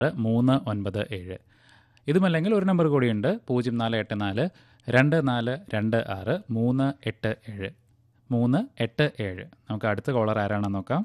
397. ഇതുമല്ലെങ്കിൽ ഒരു നമ്പർ കൂടിയുണ്ട്, 0484-24-387. നമുക്ക് അടുത്ത കോളർ ആരാണെന്ന് നോക്കാം.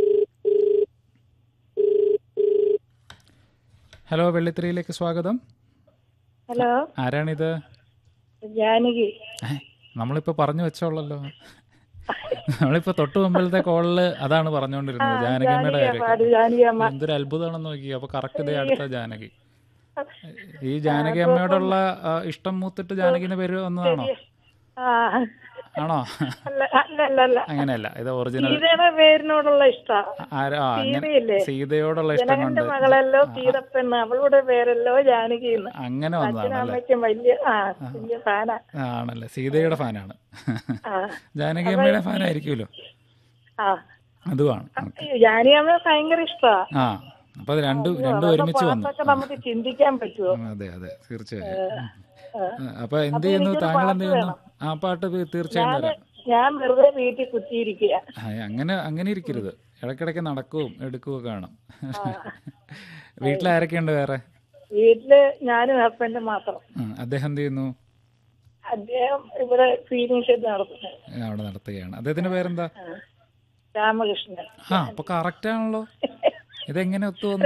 ഹലോ, വെള്ളിത്തിരയിലേക്ക് സ്വാഗതം. ഹലോ, ആരാണിത്? ജാനകി. നമ്മളിപ്പോൾ പറഞ്ഞു വെച്ചോളല്ലോ. നമ്മളിപ്പോൾ തൊട്ട് മുമ്പിലത്തെ കോളില് അതാണ് പറഞ്ഞുകൊണ്ടിരുന്നത്, ജാനകിയമ്മയുടെ കാര്യം. എന്തൊരു അത്ഭുതമാണെന്ന് നോക്കി. അപ്പൊ കറക്റ്റ് ഇതേ അടുത്ത ജാനകി. ഈ ജാനകി അമ്മയോടുള്ള ഇഷ്ടം മൂത്തിട്ട് ജാനകിന്റെ പേര് വന്നതാണോ? ആണോ? അങ്ങനെയല്ല, ഇത് ഒറിജിനൽ പേരിനോടുള്ള ഇഷ്ടം. സീതയോടുള്ള ഇഷ്ടം കൊണ്ട് മകളല്ലോ സീതപ്പെണ്ണ്, അവളുടെ പേരല്ലോ ജാനകി. അങ്ങനെ വന്നതാണല്ലേ? വലിയ ഫാനാ. ആണല്ലേ, സീതയുടെ ഫാനാണ്. ജാനകി അമ്മയുടെ ഫാനായിരിക്കുമല്ലോ. അതുമാണ്. ജാനകി അമ്മ ഭയങ്കര ഇഷ്ടമാ. ആ, അപ്പൊ അത് രണ്ടും ഒരുമിച്ച് വന്നു. നമുക്ക് ചിന്തിക്കാൻ പറ്റുമോ? അതെ അതെ, തീർച്ചയായും. അപ്പൊ എന്ത് ചെയ്യുന്നു താങ്കൾ? എന്ത് ചെയ്യുന്നു? ആ പാട്ട് തീർച്ചയായും തരാം. ഞാൻ വെറുതെ വീട്ടിൽ കുത്തിയിരിക്കുക. അങ്ങനെ ഇരിക്കരുത്, ഇടയ്ക്കിടയ്ക്ക് നടക്കുകയും എടുക്കുകയൊക്കെ വേണം. വീട്ടിലാരൊക്കെയുണ്ട് വേറെ? വീട്ടില് ഞാനും ഹസ്ബൻഡും മാത്രം. അദ്ദേഹം എന്ത് ചെയ്യുന്നു? അദ്ദേഹം ഇവിടെ ക്ലീനിങ് ഷെഡ് നടത്തുന്നത്. അവിടെ നടത്തുകയാണ്. അദ്ദേഹത്തിന്റെ പേരെന്താ? രാമകൃഷ്ണൻ. ആ, അപ്പൊ കറക്റ്റ് ആണല്ലോ. ഇതെങ്ങനെ ഒത്തു വന്നു?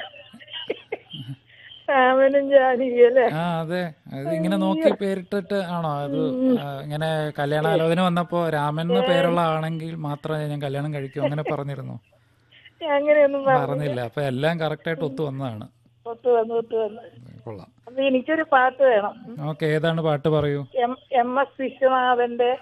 രാമനും ജാനകിയല്ലേ? ആ അതെ, അത് ഇങ്ങനെ നോക്കി പേരിട്ടിട്ട് ആണോ? അത് ഇങ്ങനെ കല്യാണാലോചന വന്നപ്പോ രാമൻ എന്ന് പേരുള്ള ആണെങ്കിൽ മാത്രമേ ഞാൻ കല്യാണം കഴിക്കൂ അങ്ങനെ പറഞ്ഞിരുന്നു? അങ്ങനെയൊന്നും പറഞ്ഞില്ല. അപ്പൊ എല്ലാം കറക്റ്റ് ആയിട്ട് ഒത്തു വന്നതാണ്. ഒത്തു വന്നു. കൊള്ളാം. അപ്പൊ എനിക്കൊരു പാട്ട് വേണം. ഓക്കെ, ഏതാണ് പാട്ട്? പറയൂ. M S വിശ്വനാഥന്റെ